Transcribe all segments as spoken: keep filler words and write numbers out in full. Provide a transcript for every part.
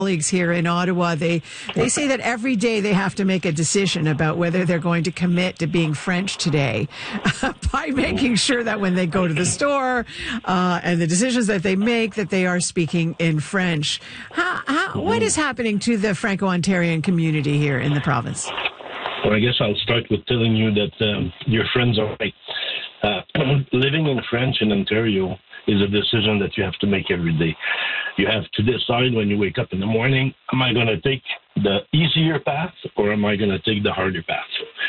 colleagues here in Ottawa, they they say that every day they have to make a decision about whether they're going to commit to being French today by making sure that when they go to the store uh, and the decisions that they make, that they are speaking in French. How, how, what is happening to the Franco-Ontarian community here in the province? Well, I guess I'll start with telling you that um, your friends are right. Uh, living in French in Ontario is a decision that you have to make every day. You have to decide when you wake up in the morning, am I going to take the easier path or am I going to take the harder path?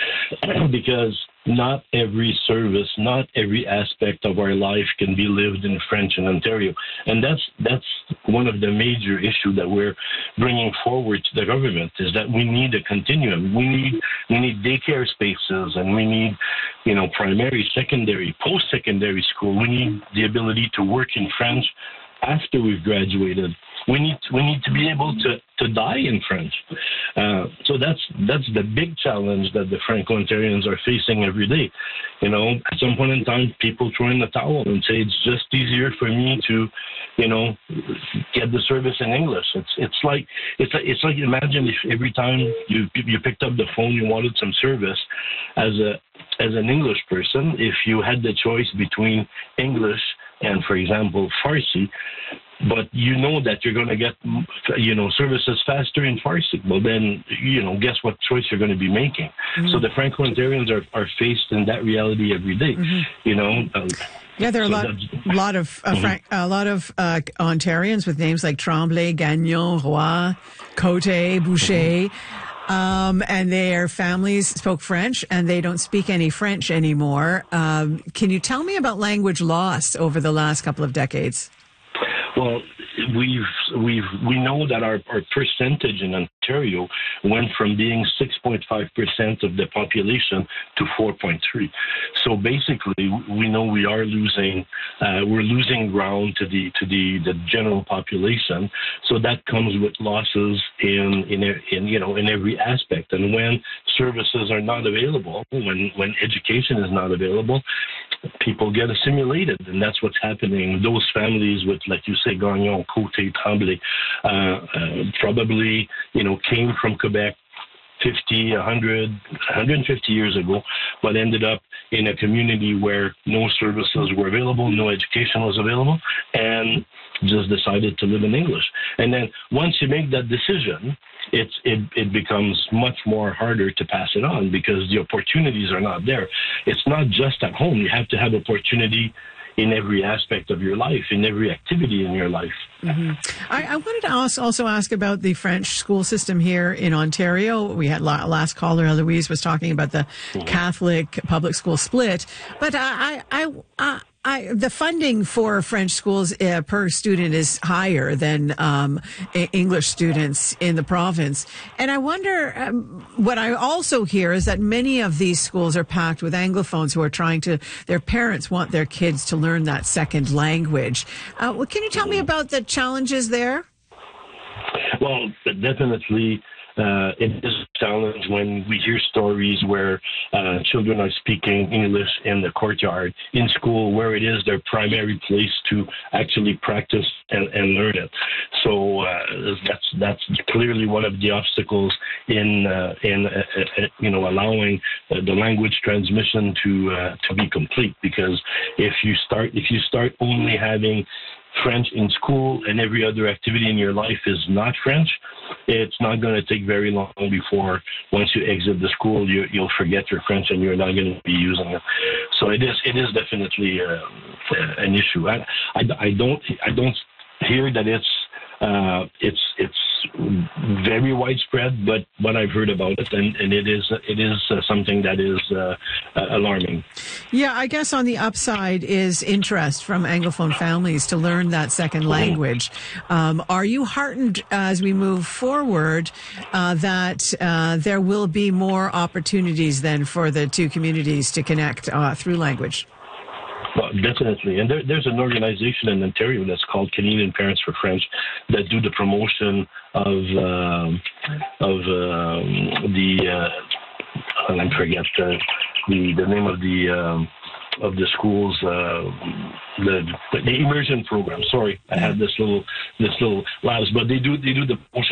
Because not every service, not every aspect of our life can be lived in French in Ontario. And that's that's one of the major issues that we're bringing forward to the government, is that we need a continuum. We need we need daycare spaces, and we need, you know, primary, secondary, post-secondary school. We need the ability to work in French after we've graduated. We need we need to be able to, to die in French. Uh, so that's that's the big challenge that the Franco-Ontarians are facing every day. You know, at some point in time, people throw in the towel and say it's just easier for me to, you know, get the service in English. It's it's like it's like, it's like imagine if every time you you picked up the phone, you wanted some service as a as an English person, if you had the choice between English and, for example, Farsi, but you know that you're going to get, you know, services faster in Farsi. Well, then, you know, guess what choice you're going to be making? Mm-hmm. So the Franco-Ontarians are, are faced in that reality every day, mm-hmm. you know. Um, yeah, there are so a lot, lot of uh, mm-hmm. Frank, a lot of uh, Ontarians with names like Tremblay, Gagnon, Roy, Cote, Boucher. Mm-hmm. Um, and their families spoke French, and they don't speak any French anymore. Um, can you tell me about language loss over the last couple of decades? Well, we've we've we know that our, our percentage in Ontario went from being six point five percent of the population to four point three. So basically, we know we are losing uh, we're losing ground to the to the, the general population. So that comes with losses in in in you know in every aspect. And when services are not available, when when education is not available, people get assimilated, and that's what's happening. Those families with, like you say, Gagnon, Côté, Tremblay, uh, uh, probably, you know, came from Quebec fifty, one hundred, one hundred fifty years ago, but ended up in a community where no services were available, no education was available, and just decided to live in English. And then once you make that decision, it's, it, it becomes much more harder to pass it on because the opportunities are not there. It's not just at home. You have to have opportunity in every aspect of your life, in every activity in your life. Mm-hmm. I, I wanted to ask, also ask about the French school system here in Ontario. We had la- last caller, Eloise, was talking about the mm-hmm. Catholic public school split, but I, I, I, I, the funding for French schools uh, per student is higher than um, English students in the province. And I wonder, um, what I also hear is that many of these schools are packed with Anglophones who are trying to, their parents want their kids to learn that second language. Uh, well, can you tell me about the challenges there? Well, definitely. Uh, it is a challenge when we hear stories where uh, children are speaking English in the courtyard in school, where it is their primary place to actually practice and, and learn it. So uh, that's that's clearly one of the obstacles in uh, in uh, uh, you know allowing uh, the language transmission to uh, to be complete. Because if you start if you start only having French in school and every other activity in your life is not French, it's not going to take very long before, once you exit the school, you, you'll forget your French and you're not going to be using it. So it is it is definitely uh, an issue. I, I, I don't I don't hear that it's uh, it's it's very widespread, but what I've heard about it, and, and it is it is uh, something that is uh, uh, alarming. Yeah, I guess on the upside is interest from Anglophone families to learn that second language. Um, are you heartened as we move forward uh, that uh, there will be more opportunities then for the two communities to connect uh, through language? Well, definitely. And there, there's an organization in Ontario that's called Canadian Parents for French that do the promotion of um, of um, the, uh, I forget the, the, the name of the, um, of the schools, uh, the the immersion program. Sorry, I had this little this little labs, but they do they do the